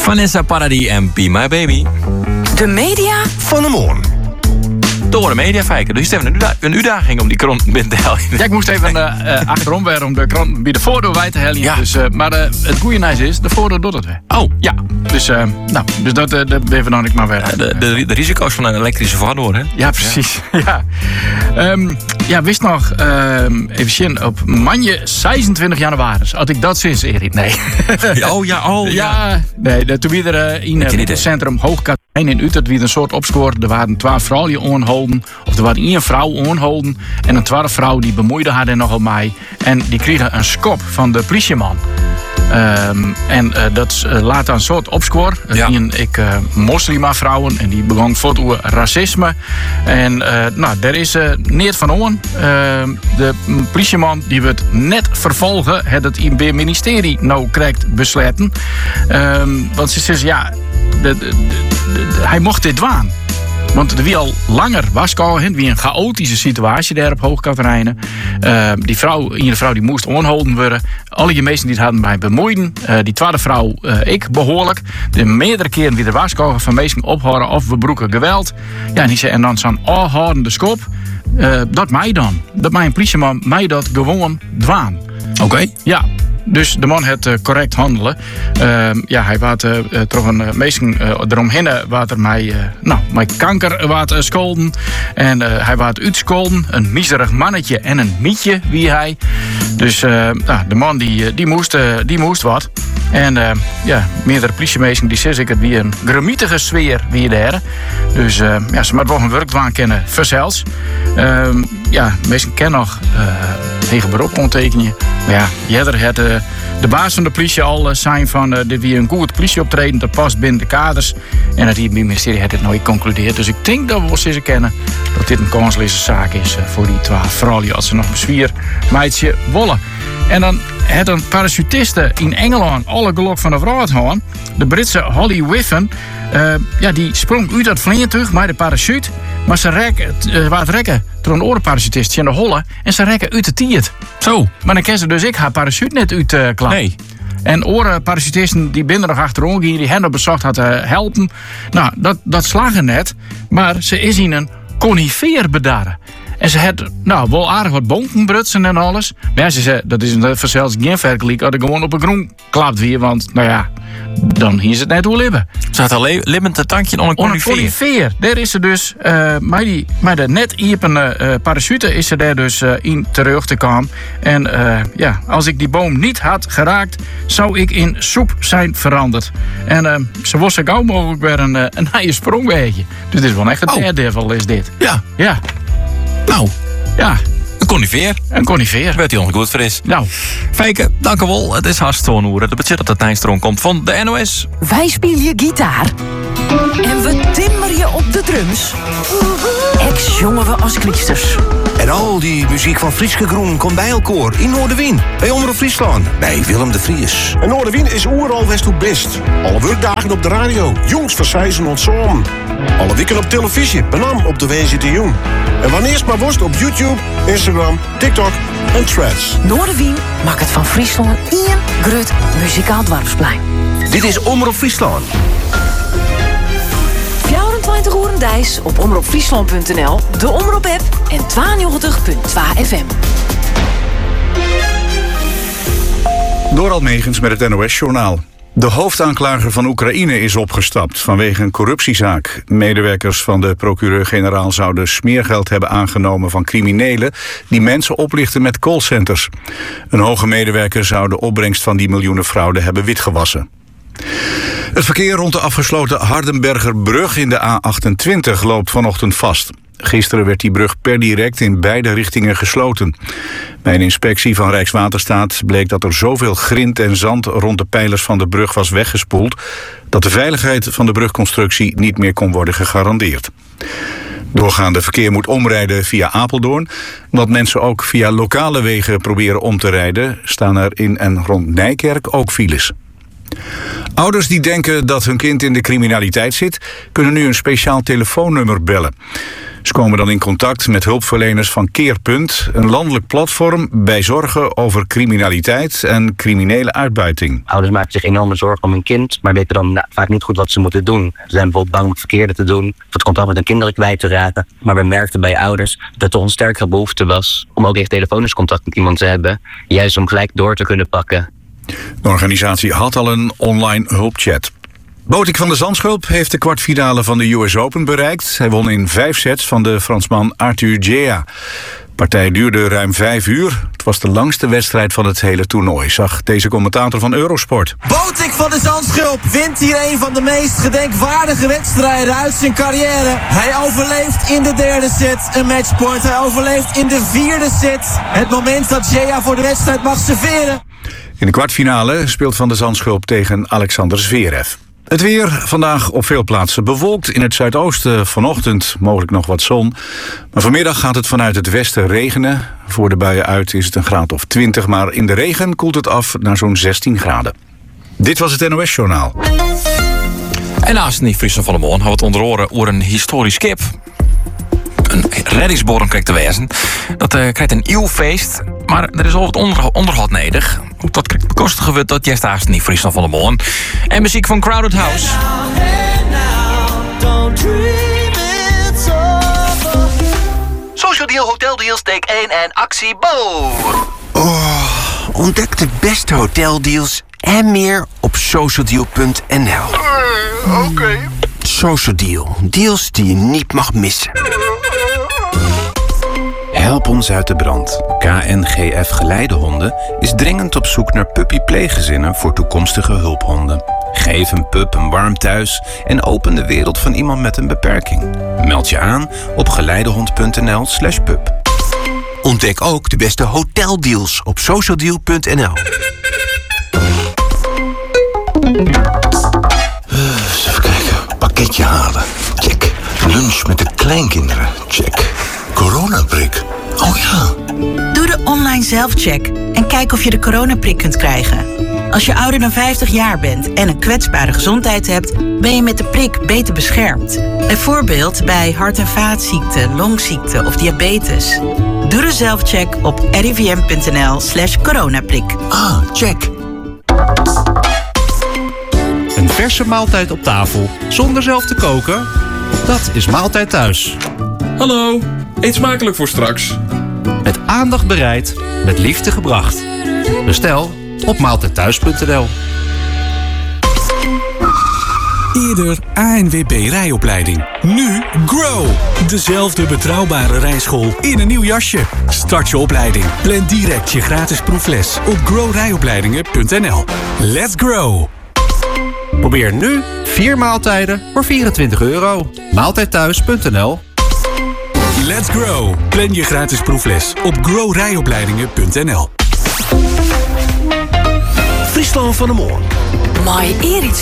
Vanessa Paradis en Be My Baby. De media van de morgen. Door de mediafijker. Dus even een uitdaging om die krant binnen te halen. Ja, ik moest even achterom weer om de krant bij de voordeur bij te halen. Ja. Dus, maar het goede nieuws is, de voordeur doet het weer. Oh. Ja, dus dat ben we dan niet maar weer. De risico's van een elektrische vaardoor, hè? Ja, precies. Ja. Wist nog, even zien, op manje 26 januari. Had ik dat sinds, Erik? Nee. Ja. Nee, toen weer er in het centrum Hoogkaterijnen in Utrecht weer een soort opscoor. Er waren 12 vrouwen onholden, of er waren 1 vrouw onholden en een 12 vrouw die bemoeide haar er nogal mee. En die kregen een schop van de politieman. Dat laat een soort opscoor. Ja. Moslima-vrouwen en die begon voort over racisme. En daar is niet van on. De politieman die wordt net vervolgen, het ministerie nou krijgt besletten. Want ze zegt hij mocht dit doen. Want er wie al langer was wie een chaotische situatie daar op Hoogkaterijnen. Die vrouw die moest onholden worden. Alle gemeenten die het hadden bij bemoeiden. Die tweede vrouw, ik behoorlijk. De meerdere keren weer de waskogen van meesten ophouden of we broeken geweld. Ja, en die zei en dan zo'n aanhoudende schop. Dat mij dan. Dat mij een politieman mij dat gewoon dwaan. Oké. Ja. Dus de man het correct handelen. Hij was toch een meesten eromheen wat er met kanker wat scholden. En hij was uitscholden. Een miserig mannetje en een mietje wie hij. Dus de man die moest wat. En meerdere politiemeesten die zeggen het wie een gremietige sfeer wie daar. Dus ze moet wel een werkdwaan kennen verzels. Meesten kennen nog tegen beroep ondertekenen. Maar ja, jeder had de baas van de politie al zijn van dit wie een goed politieoptreden, dat past binnen de kaders. En het ministerie had het nooit geconcludeerd. Dus ik denk dat we wel eens kennen dat dit een kansloze zaak is voor die 12 vrouwen als ze nog een zwier meidje wollen. En dan had een parachutiste in Engeland alle geluk van de vrouw gehad. De Britse Holly Whiffen, die sprong uit dat vliegtuig met de parachute. Maar ze rekken door een orenparachutist in de holle en ze rekken uit de tiert. Zo. Maar dan kan ze dus haar parachute net uit klappen. Nee. En orenparachutisten die binnen nog achterom gingen, die hen bezocht had te helpen. Nou, dat slagen net. Maar ze is in een conifeer bedarren. En ze had wel aardig wat bonken brutsen en alles. Maar ja, ze zei, dat is een zelfs geen vergelijk als ik gewoon op een groen klapt weer. Want dan hier is het net hoe libben. Ze had al libbend een tankje onder een conifeer. Daar is ze dus, met de net iepen parachute is ze daar dus in terug te komen. En als ik die boom niet had geraakt, zou ik in soep zijn veranderd. En ze was zo gauw mogelijk weer een nieuwe sprongwegje. Dus dit is wel echt een daredevil is dit. Ja. Ja. Nou. Ja. Een conifeer. Werd hij ongegoed fris. Nou. Fijke, dank u wel. Het is hartstikke hoer. Het betekent dat het tijdstroom komt van de NOS. Wij spelen je gitaar. En we timmeren je op de drums. Ex jongen we als kliesters. En al die muziek van Frieske Groen komt bij elkaar in Noorderwien. Bij Omroep Friesland. Bij Willem de Vries. En Noorderwien is overal West hoe best. Alle werkdagen op de radio. Jongs verzeizen ontzorgen. Alle weken op televisie. Benam op de WZT Jong. En wanneer het maar worst op YouTube, Instagram, TikTok en Threads. Noorderwien maakt het van Friesland één groot muzikaal dorpsplein. Dit is Omroep Friesland. 24 uur dijs op omroepfriesland.nl, de Omroep-app en 92.2 FM. Doral Megens met het NOS-journaal. De hoofdaanklager van Oekraïne is opgestapt vanwege een corruptiezaak. Medewerkers van de procureur-generaal zouden smeergeld hebben aangenomen van criminelen die mensen oplichten met callcenters. Een hoge medewerker zou de opbrengst van die miljoenenfraude hebben witgewassen. Het verkeer rond de afgesloten Hardenbergerbrug in de A28 loopt vanochtend vast. Gisteren werd die brug per direct in beide richtingen gesloten. Bij een inspectie van Rijkswaterstaat bleek dat er zoveel grind en zand rond de pijlers van de brug was weggespoeld dat de veiligheid van de brugconstructie niet meer kon worden gegarandeerd. Doorgaande verkeer moet omrijden via Apeldoorn. Omdat mensen ook via lokale wegen proberen om te rijden, staan er in en rond Nijkerk ook files. Ouders die denken dat hun kind in de criminaliteit zit, kunnen nu een speciaal telefoonnummer bellen. Ze komen dan in contact met hulpverleners van Keerpunt, een landelijk platform bij zorgen over criminaliteit en criminele uitbuiting. Ouders maken zich enorme zorgen om hun kind, maar weten dan vaak niet goed wat ze moeten doen. Ze zijn bijvoorbeeld bang om het verkeerde te doen, of het contact met hun kinderen kwijt te raken. Maar we merkten bij ouders dat er toch een sterkere behoefte was om ook echt telefonisch contact met iemand te hebben, juist om gelijk door te kunnen pakken. De organisatie had al een online hulpchat. Botik van de Zandschulp heeft de kwartfinale van de US Open bereikt. Hij won in 5 sets van de Fransman Arthur Gea. De partij duurde ruim 5 uur. Het was de langste wedstrijd van het hele toernooi, zag deze commentator van Eurosport. Botik van de Zandschulp wint hier een van de meest gedenkwaardige wedstrijden uit zijn carrière. Hij overleeft in de 3e set een matchpoint. Hij overleeft in de 4e set het moment dat Gea voor de wedstrijd mag serveren. In de kwartfinale speelt Van de Zandschulp tegen Alexander Zverev. Het weer vandaag op veel plaatsen bewolkt. In het zuidoosten vanochtend mogelijk nog wat zon. Maar vanmiddag gaat het vanuit het westen regenen. Voor de buien uit is het een graad of 20. Maar in de regen koelt het af naar zo'n 16 graden. Dit was het NOS Journaal. En naast die Friesen van de Moon houdt het onder oren over een historisch kip. Een reddingsborn krijgt te wezen. Dat krijgt een nieuw feest. Maar er is al wat onderhoud nodig. Hoe dat krijgt bekostigen we dat juist naast niet Friesland van de Moon. En muziek van Crowded House. Social Deal Hoteldeals take 1 en actie Bo. Ontdek de beste hoteldeals en meer op socialdeal.nl. Oké. Social Deal. Deals die je niet mag missen. Help ons uit de brand. KNGF Geleidehonden is dringend op zoek naar puppypleeggezinnen voor toekomstige hulphonden. Geef een pup een warm thuis en open de wereld van iemand met een beperking. Meld je aan op geleidehond.nl/pup. Ontdek ook de beste hoteldeals op socialdeal.nl. Even kijken. Pakketje halen. Check. Lunch met de kleinkinderen. Check. Coronaprik. Oh ja. Doe de online zelfcheck en kijk of je de coronaprik kunt krijgen. Als je ouder dan 50 jaar bent en een kwetsbare gezondheid hebt, ben je met de prik beter beschermd. Bijvoorbeeld bij hart- en vaatziekten, longziekten of diabetes. Doe de zelfcheck op rivm.nl/coronaprik. Ah, check. Een verse maaltijd op tafel zonder zelf te koken? Dat is Maaltijd Thuis. Hallo, eet smakelijk voor straks. Met aandacht bereid, met liefde gebracht. Bestel op maaltijdthuis.nl. Eerder ANWB rijopleiding. Nu Grow. Dezelfde betrouwbare rijschool in een nieuw jasje. Start je opleiding. Plan direct je gratis proefles op growrijopleidingen.nl. Let's grow. Probeer nu 4 maaltijden voor €24. Maaltijdthuis.nl. Let's grow. Plan je gratis proefles op growrijopleidingen.nl. Friesland van de Moon. Maar eer iets